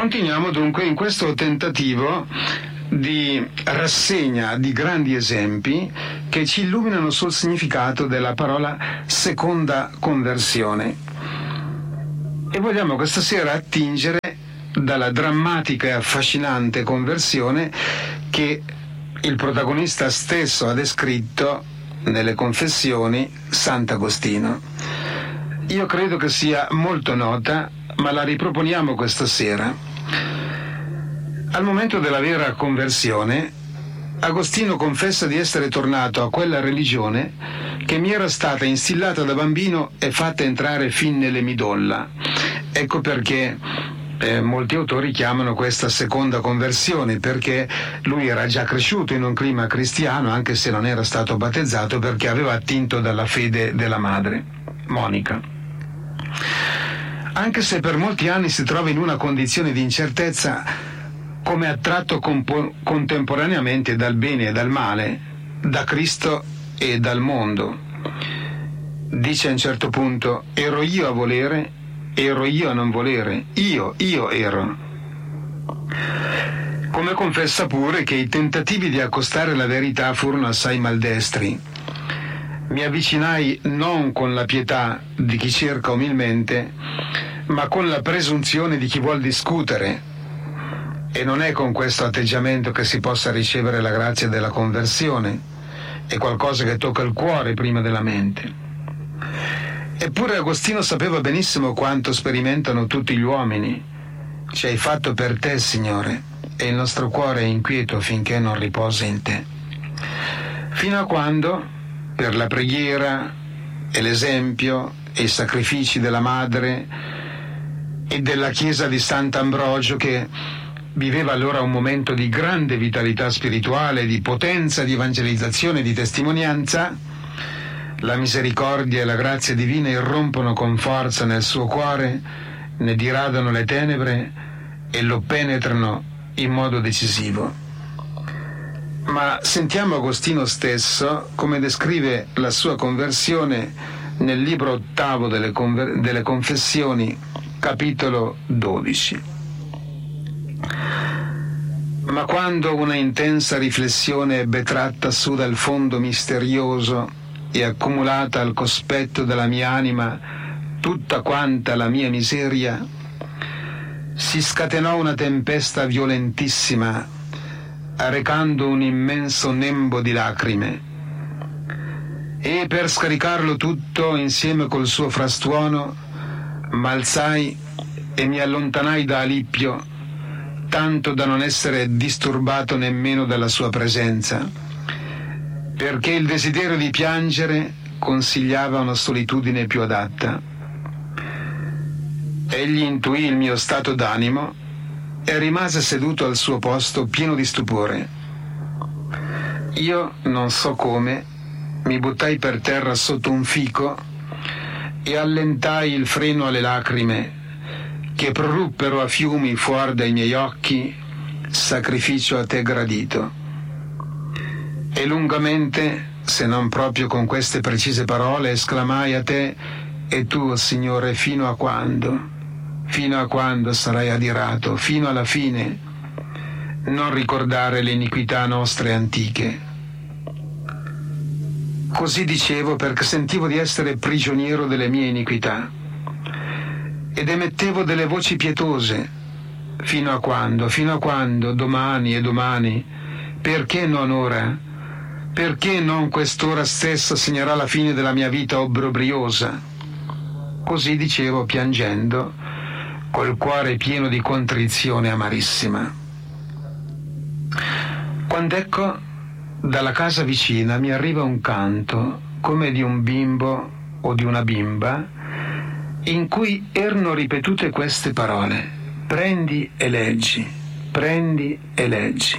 Continuiamo dunque in questo tentativo di rassegna di grandi esempi che ci illuminano sul significato della parola seconda conversione. E vogliamo questa sera attingere dalla drammatica e affascinante conversione che il protagonista stesso ha descritto nelle Confessioni, Sant'Agostino. Io credo che sia molto nota, ma la riproponiamo questa sera. Al momento della vera conversione, Agostino confessa di essere tornato a quella religione che mi era stata instillata da bambino e fatta entrare fin nelle midolla. Ecco perché molti autori chiamano questa seconda conversione, perché lui era già cresciuto in un clima cristiano, anche se non era stato battezzato, perché aveva attinto dalla fede della madre, Monica. Anche se per molti anni si trova in una condizione di incertezza, come attratto contemporaneamente dal bene e dal male, da Cristo e dal mondo. Dice a un certo punto: ero io a volere, ero io a non volere, io ero. Come confessa pure che i tentativi di accostare la verità furono assai maldestri. Mi avvicinai non con la pietà di chi cerca umilmente, ma con la presunzione di chi vuol discutere. E non è con questo atteggiamento che si possa ricevere la grazia della conversione. È qualcosa che tocca il cuore prima della mente. Eppure Agostino sapeva benissimo quanto sperimentano tutti gli uomini. Ci hai fatto per te, Signore, e il nostro cuore è inquieto finché non riposa in te. Fino a quando, per la preghiera e l'esempio e i sacrifici della madre e della chiesa di Sant'Ambrogio, che viveva allora un momento di grande vitalità spirituale, di potenza, di evangelizzazione, di testimonianza, la misericordia e la grazia divina irrompono con forza nel suo cuore, ne diradano le tenebre e lo penetrano in modo decisivo. Ma sentiamo Agostino stesso come descrive la sua conversione nel libro ottavo delle Confessioni, capitolo 12. Ma quando una intensa riflessione ebbe tratta su dal fondo misterioso e accumulata al cospetto della mia anima tutta quanta la mia miseria, si scatenò una tempesta violentissima, arrecando un immenso nembo di lacrime, e per scaricarlo tutto insieme col suo frastuono m'alzai e mi allontanai da Alippio, tanto da non essere disturbato nemmeno dalla sua presenza, perché il desiderio di piangere consigliava una solitudine più adatta. Egli intuì il mio stato d'animo e rimase seduto al suo posto pieno di stupore. Io, non so come, mi buttai per terra sotto un fico e allentai il freno alle lacrime che proruppero a fiumi fuori dai miei occhi, sacrificio a te gradito. E lungamente, se non proprio con queste precise parole, esclamai a te: e tu, Signore, fino a quando? Fino a quando sarai adirato? Fino alla fine? Non ricordare le iniquità nostre antiche. Così dicevo perché sentivo di essere prigioniero delle mie iniquità ed emettevo delle voci pietose. Fino a quando? Fino a quando? Domani e domani? Perché non ora? Perché non quest'ora stessa segnerà la fine della mia vita obbrobriosa? Così dicevo piangendo, col cuore pieno di contrizione amarissima. Quando ecco, dalla casa vicina mi arriva un canto, come di un bimbo o di una bimba, in cui erano ripetute queste parole: prendi e leggi, prendi e leggi.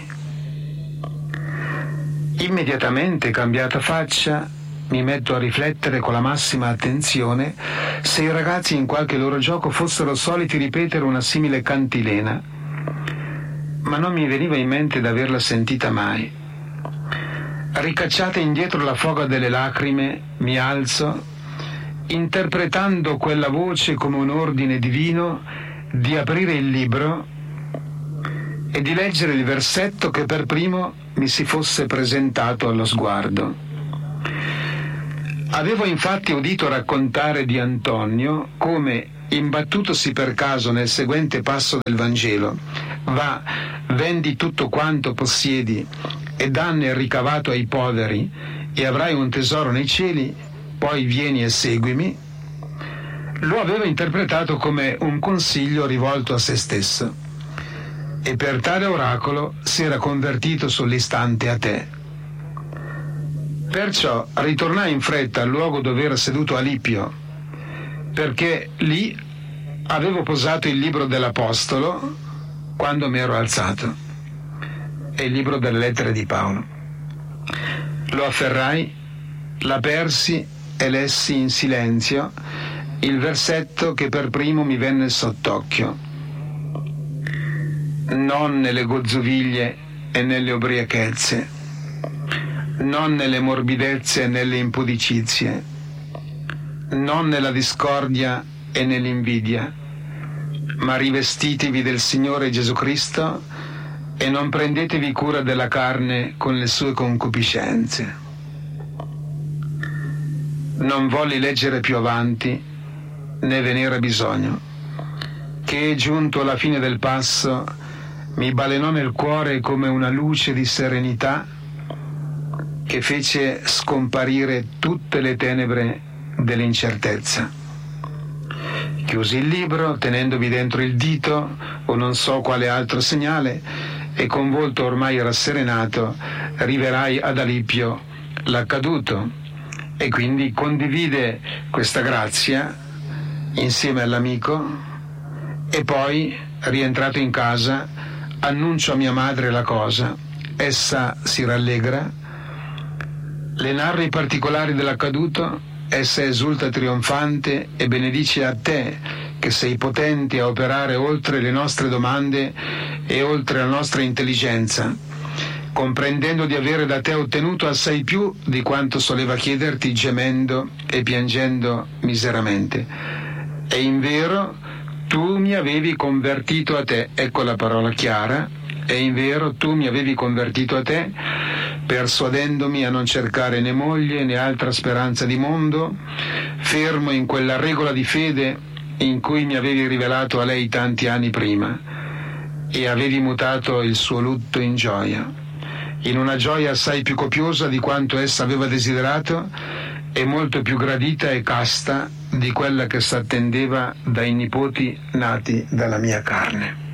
Immediatamente, cambiata faccia, mi metto a riflettere con la massima attenzione se i ragazzi in qualche loro gioco fossero soliti ripetere una simile cantilena, ma non mi veniva in mente d'averla sentita mai. Ricacciata indietro la foga delle lacrime, mi alzo, interpretando quella voce come un ordine divino di aprire il libro e di leggere il versetto che per primo mi si fosse presentato allo sguardo. Avevo infatti udito raccontare di Antonio come, imbattutosi per caso nel seguente passo del Vangelo: va, vendi tutto quanto possiedi e danne il ricavato ai poveri e avrai un tesoro nei cieli, poi vieni e seguimi, lo aveva interpretato come un consiglio rivolto a se stesso, e per tale oracolo si era convertito sull'istante a te. Perciò ritornai in fretta al luogo dove era seduto Alipio, perché lì avevo posato il libro dell'Apostolo quando mi ero alzato, e il libro delle lettere di Paolo. Lo afferrai, l'apersi e lessi in silenzio il versetto che per primo mi venne sott'occhio: non nelle gozzoviglie e nelle ubriachezze, non nelle morbidezze e nelle impudicizie, non nella discordia e nell'invidia, ma rivestitevi del Signore Gesù Cristo e non prendetevi cura della carne con le sue concupiscenze. Non volli leggere più avanti, né ve n'era bisogno, che giunto alla fine del passo mi balenò nel cuore come una luce di serenità che fece scomparire tutte le tenebre dell'incertezza. Chiusi il libro, tenendovi dentro il dito o non so quale altro segnale, e con volto ormai rasserenato rivelai ad Alipio l'accaduto, e quindi condivide questa grazia insieme all'amico, e poi, rientrato in casa, annuncio a mia madre la cosa. Essa si rallegra, le narro i particolari dell'accaduto, essa esulta trionfante e benedice a te, che sei potente a operare oltre le nostre domande e oltre la nostra intelligenza, comprendendo di avere da te ottenuto assai più di quanto soleva chiederti gemendo e piangendo miseramente. E invero tu mi avevi convertito a te, ecco la parola chiara, e invero tu mi avevi convertito a te, persuadendomi a non cercare né moglie né altra speranza di mondo, fermo in quella regola di fede in cui mi avevi rivelato a lei tanti anni prima, e avevi mutato il suo lutto in gioia, in una gioia assai più copiosa di quanto essa aveva desiderato e molto più gradita e casta di quella che s'attendeva dai nipoti nati dalla mia carne.